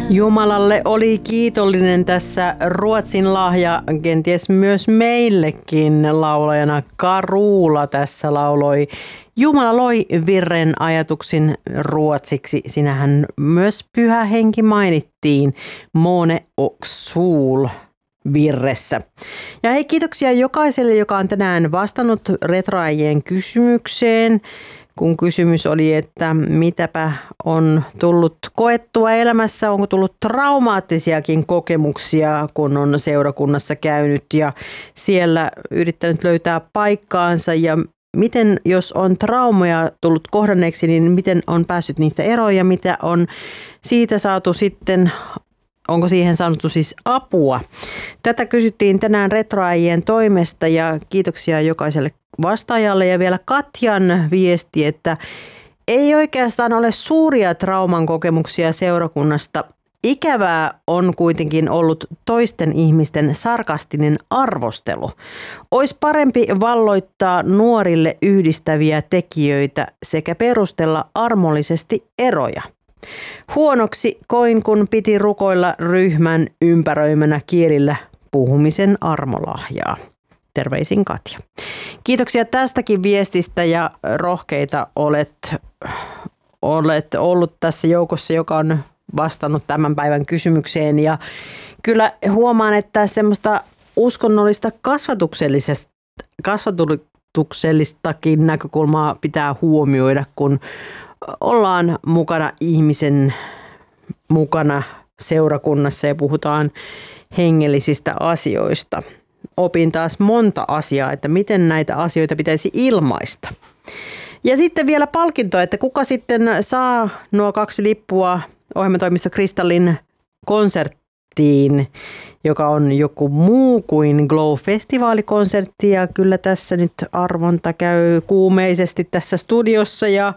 Jumalalle oli kiitollinen tässä Ruotsin lahja, kenties myös meillekin laulajana. Carola tässä lauloi Jumala loi virren ajatuksin ruotsiksi. Sinähän myös Pyhä Henki mainittiin Måne och sol virressä. Ja hei, kiitoksia jokaiselle, joka on tänään vastannut retroäijien kysymykseen. Kun kysymys oli, että mitäpä on tullut koettua elämässä, onko tullut traumaattisiakin kokemuksia, kun on seurakunnassa käynyt ja siellä yrittänyt löytää paikkaansa ja miten, jos on traumoja tullut kohdanneeksi, niin miten on päässyt niistä eroon ja mitä on siitä saatu sitten, onko siihen saanut siis apua. Tätä kysyttiin tänään retroäijien toimesta ja kiitoksia jokaiselle vastaajalle ja vielä Katjan viesti, että ei oikeastaan ole suuria trauman kokemuksia seurakunnasta. Ikävää on kuitenkin ollut toisten ihmisten sarkastinen arvostelu. Ois parempi valloittaa nuorille yhdistäviä tekijöitä sekä perustella armollisesti eroja. Huonoksi koin, kun piti rukoilla ryhmän ympäröimänä kielillä puhumisen armolahjaa. Terveisin Katja. Kiitoksia tästäkin viestistä ja rohkeita olet ollut tässä joukossa, joka on vastannut tämän päivän kysymykseen. Ja kyllä huomaan, että semmoista uskonnollista kasvatuksellistakin näkökulmaa pitää huomioida, kun ollaan mukana ihmisen mukana seurakunnassa ja puhutaan hengellisistä asioista. Opin taas monta asiaa, että miten näitä asioita pitäisi ilmaista. Ja sitten vielä palkinto, että kuka sitten saa nuo 2 lippua ohjelmatoimisto Kristallin konserttiin, joka on joku muu kuin Glow-festivaalikonsertti. Ja kyllä tässä nyt arvonta käy kuumeisesti tässä studiossa ja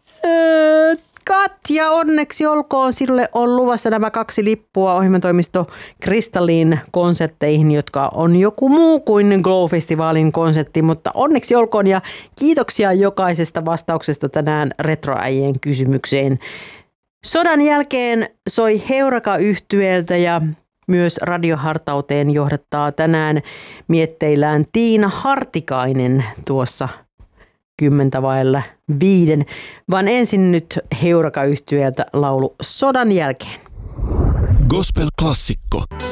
Katja, onneksi olkoon, sille on luvassa nämä 2 lippua ohjelmatoimisto Kristallin konsertteihin, jotka on joku muu kuin Glow-festivaalin konsertti, mutta onneksi olkoon ja kiitoksia jokaisesta vastauksesta tänään retroäijien kysymykseen. Sodan jälkeen soi Heureka-yhtyeeltä ja myös radiohartauteen johdattaa tänään mietteillään Tiina Hartikainen tuossa 4:10, vaan ensin nyt Heureka-yhtyeeltä laulu Sodan jälkeen. Gospel-klassikko.